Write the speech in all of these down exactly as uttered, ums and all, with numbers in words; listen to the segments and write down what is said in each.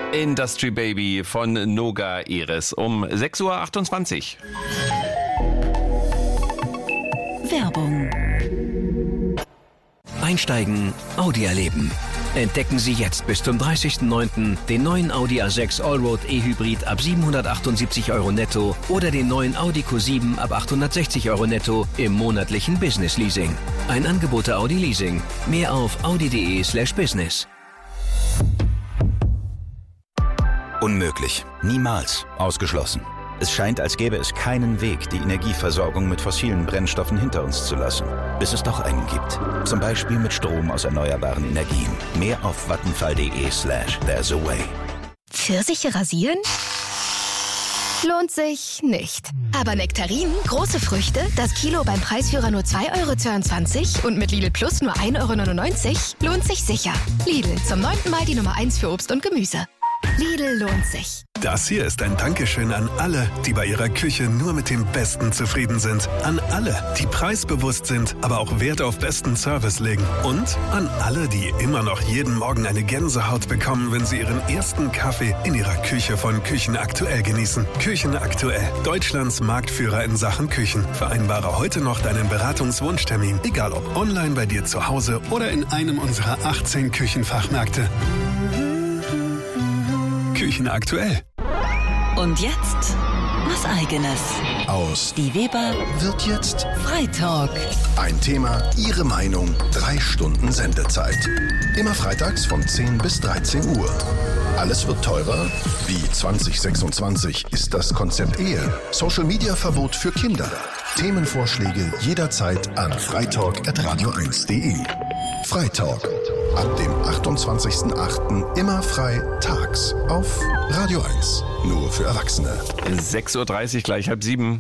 Industry Baby von Noga Eres um sechs Uhr achtundzwanzig. Werbung. Einsteigen, Audi erleben. Entdecken Sie jetzt bis zum dreißigsten neunten den neuen Audi A sechs Allroad E-Hybrid ab siebenhundertachtundsiebzig Euro netto oder den neuen Audi Q sieben ab achthundertsechzig Euro netto im monatlichen Business Leasing. Ein Angebot der Audi Leasing. Mehr auf audi.de slash business. Unmöglich. Niemals. Ausgeschlossen. Es scheint, als gäbe es keinen Weg, die Energieversorgung mit fossilen Brennstoffen hinter uns zu lassen. Bis es doch einen gibt. Zum Beispiel mit Strom aus erneuerbaren Energien. Mehr auf vattenfall.de slash there's a way. Pfirsiche rasieren? Lohnt sich nicht. Aber Nektarinen, große Früchte, das Kilo beim Preisführer nur zwei Euro zweiundzwanzig und mit Lidl Plus nur ein Euro neunundneunzig, lohnt sich sicher. Lidl, zum neunten Mal die Nummer eins für Obst und Gemüse. Lidl lohnt sich. Das hier ist ein Dankeschön an alle, die bei ihrer Küche nur mit dem Besten zufrieden sind. An alle, die preisbewusst sind, aber auch Wert auf besten Service legen. Und an alle, die immer noch jeden Morgen eine Gänsehaut bekommen, wenn sie ihren ersten Kaffee in ihrer Küche von Küchen Aktuell genießen. Küchen Aktuell, Deutschlands Marktführer in Sachen Küchen. Vereinbare heute noch deinen Beratungswunschtermin, egal ob online bei dir zu Hause oder in einem unserer achtzehn Küchenfachmärkte. Küchen Aktuell. Und jetzt was Eigenes. Aus Die Weber wird jetzt Freitalk. ein Thema, Ihre Meinung, drei Stunden Sendezeit. Immer freitags von zehn bis dreizehn Uhr. Alles wird teurer? Wie zwanzig sechsundzwanzig ist das Konzept Ehe? Social-Media-Verbot für Kinder. Themenvorschläge jederzeit an freitalk at radio eins punkt de. Freitalk. Ab dem achtundzwanzigsten achten immer frei tags auf Radio eins. Nur für Erwachsene. sechs Uhr dreißig, gleich halb sieben.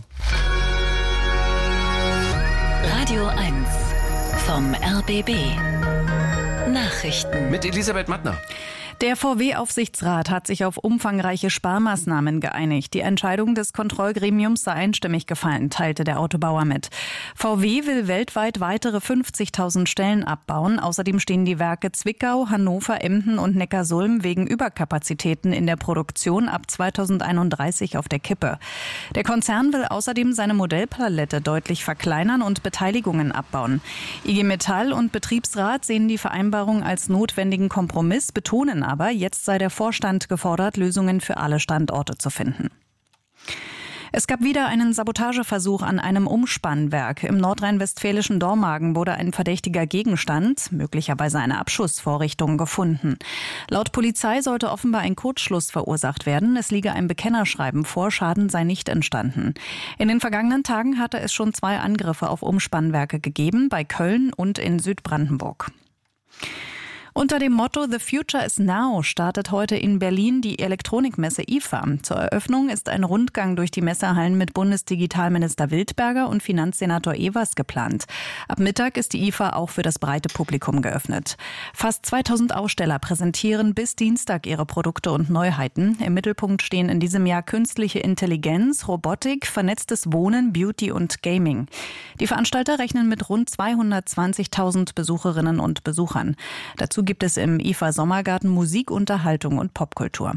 Radio eins vom R B B. Nachrichten. Mit Elisabeth Mattner. Der V W-Aufsichtsrat hat sich auf umfangreiche Sparmaßnahmen geeinigt. Die Entscheidung des Kontrollgremiums sei einstimmig gefallen, teilte der Autobauer mit. V W will weltweit weitere fünfzigtausend Stellen abbauen. Außerdem stehen die Werke Zwickau, Hannover, Emden und Neckarsulm wegen Überkapazitäten in der Produktion ab zweitausendeinunddreißig auf der Kippe. Der Konzern will außerdem seine Modellpalette deutlich verkleinern und Beteiligungen abbauen. I G Metall und Betriebsrat sehen die Vereinbarung als notwendigen Kompromiss, betonen aber, jetzt sei der Vorstand gefordert, Lösungen für alle Standorte zu finden. Es gab wieder einen Sabotageversuch an einem Umspannwerk. Im nordrhein-westfälischen Dormagen wurde ein verdächtiger Gegenstand, möglicherweise eine Abschussvorrichtung, gefunden. Laut Polizei sollte offenbar ein Kurzschluss verursacht werden. Es liege ein Bekennerschreiben vor, Schaden sei nicht entstanden. In den vergangenen Tagen hatte es schon zwei Angriffe auf Umspannwerke gegeben, bei Köln und in Südbrandenburg. Unter dem Motto The Future is Now startet heute in Berlin die Elektronikmesse I F A. Zur Eröffnung ist ein Rundgang durch die Messehallen mit Bundesdigitalminister Wildberger und Finanzsenator Evers geplant. Ab Mittag ist die I F A auch für das breite Publikum geöffnet. Fast zweitausend Aussteller präsentieren bis Dienstag ihre Produkte und Neuheiten. Im Mittelpunkt stehen in diesem Jahr künstliche Intelligenz, Robotik, vernetztes Wohnen, Beauty und Gaming. Die Veranstalter rechnen mit rund zweihundertzwanzigtausend Besucherinnen und Besuchern. Dazu gibt es im I F A Sommergarten Musik, Unterhaltung und Popkultur.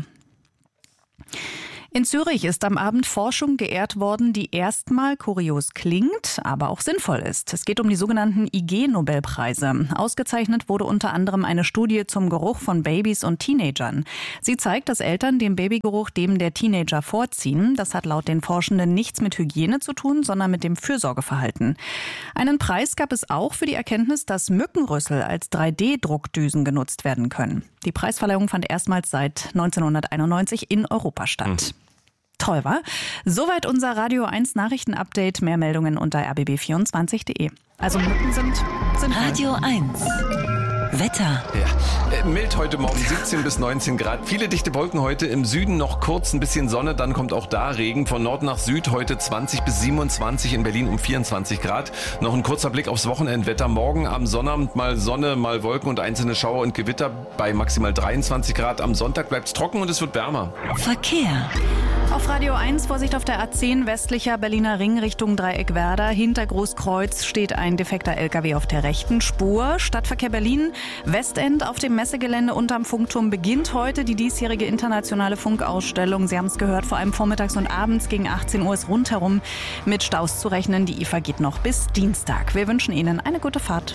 In Zürich ist am Abend Forschung geehrt worden, die erstmal kurios klingt, aber auch sinnvoll ist. Es geht um die sogenannten I G-Nobelpreise. Ausgezeichnet wurde unter anderem eine Studie zum Geruch von Babys und Teenagern. Sie zeigt, dass Eltern den Babygeruch dem der Teenager vorziehen. Das hat laut den Forschenden nichts mit Hygiene zu tun, sondern mit dem Fürsorgeverhalten. Einen Preis gab es auch für die Erkenntnis, dass Mückenrüssel als drei D Druckdüsen genutzt werden können. Die Preisverleihung fand erstmals seit neunzehnhunderteinundneunzig in Europa statt. Mhm. Toll, wa? Soweit unser Radio eins Nachrichten-Update. Mehr Meldungen unter r b b vierundzwanzig punkt de. Also Mücken sind, sind Radio eins. Wetter. Ja, äh, mild heute Morgen, siebzehn bis neunzehn Grad. Viele dichte Wolken heute, im Süden noch kurz ein bisschen Sonne, dann kommt auch da Regen. Von Nord nach Süd heute zwanzig bis siebenundzwanzig, in Berlin um vierundzwanzig Grad. Noch ein kurzer Blick aufs Wochenendwetter. Morgen am Sonnabend mal Sonne, mal Wolken und einzelne Schauer und Gewitter bei maximal dreiundzwanzig Grad. Am Sonntag bleibt es trocken und es wird wärmer. Verkehr. Auf Radio eins, Vorsicht auf der A zehn, westlicher Berliner Ring Richtung Dreieckwerder. Hinter Großkreuz steht ein defekter L K W auf der rechten Spur. Stadtverkehr Berlin Westend auf dem Messegelände unterm Funkturm beginnt heute die diesjährige internationale Funkausstellung. Sie haben es gehört, vor allem vormittags und abends gegen achtzehn Uhr ist rundherum mit Staus zu rechnen. Die I F A geht noch bis Dienstag. Wir wünschen Ihnen eine gute Fahrt.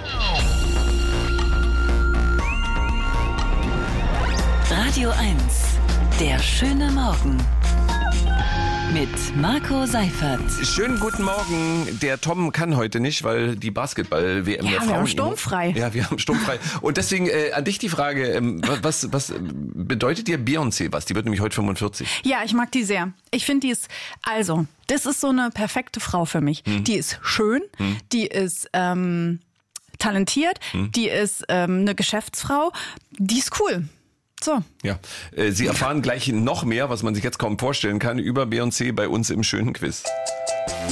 Radio eins, der schöne Morgen. Mit Marco Seifert. Schönen guten Morgen. Der Tom kann heute nicht, weil die Basketball-W M ja, der wir Frauen... haben sturmfrei. Ja, wir haben sturmfrei. Und deswegen äh, an dich die Frage, ähm, was, was bedeutet dir Beyoncé was? Die wird nämlich heute fünfundvierzig. Ja, ich mag die sehr. Ich finde, die ist, also, das ist so eine perfekte Frau für mich. Hm. Die ist schön, hm. die ist ähm, talentiert, hm. die ist ähm, eine Geschäftsfrau, die ist cool. So. Ja, äh, Sie erfahren gleich noch mehr, was man sich jetzt kaum vorstellen kann, über Beyoncé bei uns im schönen Quiz.